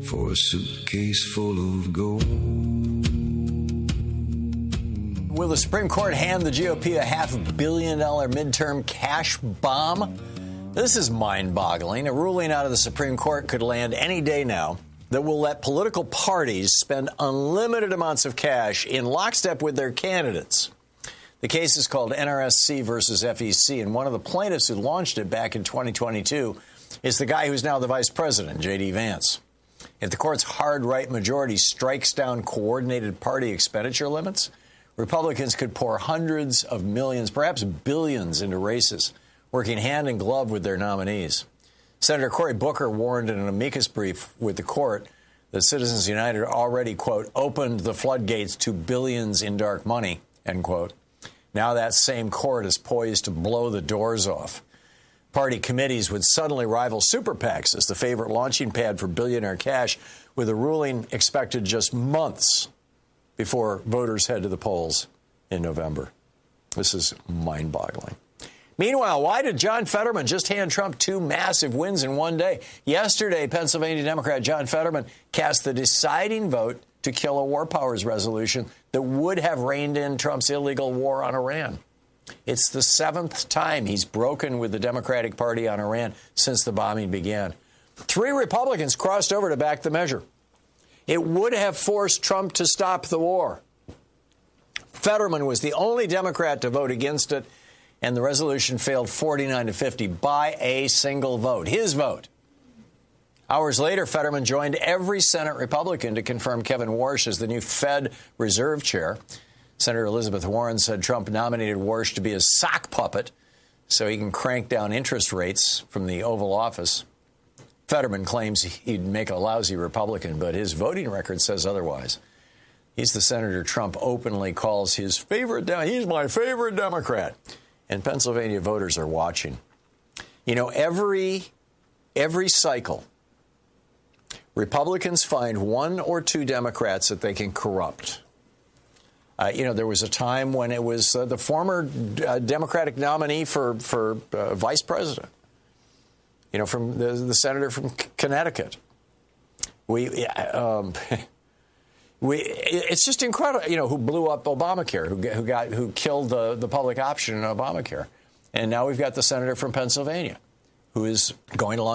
for a suitcase full of gold. Will the Supreme Court hand the GOP a $500 million midterm cash bomb? This is mind-boggling. A ruling out of the Supreme Court could land any day now that will let political parties spend unlimited amounts of cash in lockstep with their candidates. The case is called NRSC versus FEC, and one of the plaintiffs who launched it back in 2022 is the guy who's now the vice president, J.D. Vance. If the court's hard right majority strikes down coordinated party expenditure limits, Republicans could pour hundreds of millions, perhaps billions, into races, working hand in glove with their nominees. Senator Cory Booker warned in an amicus brief with the court that Citizens United already, quote, opened the floodgates to billions in dark money, end quote. Now that same court is poised to blow the doors off. Party committees would suddenly rival super PACs as the favorite launching pad for billionaire cash, with a ruling expected just months before voters head to the polls in November. This is mind-boggling. Meanwhile, why did John Fetterman just hand Trump two massive wins in one day? Yesterday, Pennsylvania Democrat John Fetterman cast the deciding vote to kill a war powers resolution that would have reined in Trump's illegal war on Iran. It's the seventh time he's broken with the Democratic Party on Iran since the bombing began. 3 Republicans crossed over to back the measure. It would have forced Trump to stop the war. Fetterman was the only Democrat to vote against it, and the resolution failed 49-50 by a single vote, his vote. Hours later, Fetterman joined every Senate Republican to confirm Kevin Warsh as the new Fed Reserve Chair. Senator Elizabeth Warren said Trump nominated Warsh to be a sock puppet so he can crank down interest rates from the Oval Office. Fetterman claims he'd make a lousy Republican, but his voting record says otherwise. He's the senator Trump openly calls his favorite. He's my favorite Democrat. And Pennsylvania voters are watching. You know, every cycle, Republicans find 1 or 2 Democrats that they can corrupt. There was a time when it was the former Democratic nominee for vice president. From the senator from Connecticut. It's just incredible, who blew up Obamacare, who killed the public option in Obamacare. And now we've got the senator from Pennsylvania who is going along